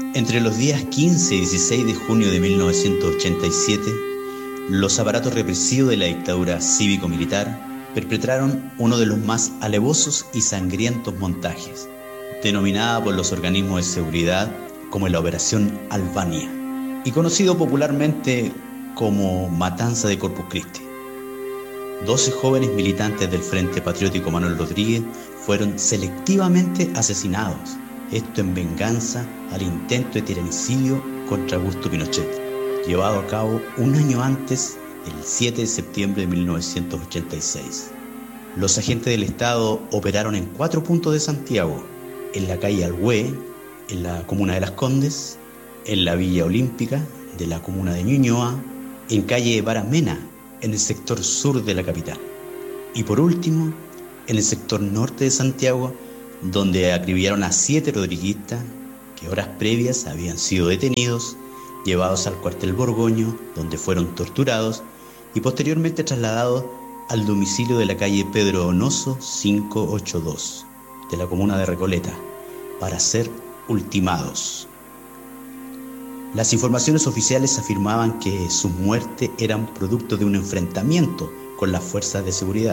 Entre los días 15 y 16 de junio de 1987, los aparatos represivos de la dictadura cívico-militar perpetraron uno de los más alevosos y sangrientos montajes, denominada por los organismos de seguridad como la Operación Albania y conocido popularmente como Matanza de Corpus Christi. 12 jóvenes militantes del Frente Patriótico Manuel Rodríguez fueron selectivamente asesinados, esto en venganza al intento de tiranicidio contra Augusto Pinochet, llevado a cabo un año antes, el 7 de septiembre de 1986. Los agentes del Estado operaron en 4 puntos de Santiago: en la calle Alhué, en la comuna de Las Condes, en la Villa Olímpica de la comuna de Ñuñoa, en calle Baramena, en el sector sur de la capital, y por último, en el sector norte de Santiago, donde acribillaron a 7 rodriguistas que horas previas habían sido detenidos, llevados al cuartel Borgoño, donde fueron torturados y posteriormente trasladados al domicilio de la calle Pedro Donoso 582 de la comuna de Recoleta para ser ultimados. Las informaciones oficiales afirmaban que sus muertes eran producto de un enfrentamiento con las fuerzas de seguridad.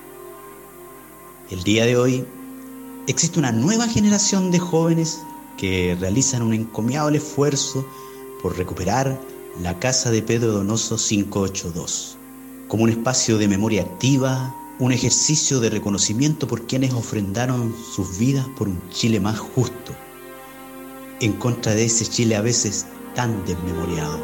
El día de hoy existe una nueva generación de jóvenes que realizan un encomiable esfuerzo por recuperar la casa de Pedro Donoso 582 como un espacio de memoria activa, un ejercicio de reconocimiento por quienes ofrendaron sus vidas por un Chile más justo, en contra de ese Chile a veces tan desmemoriado.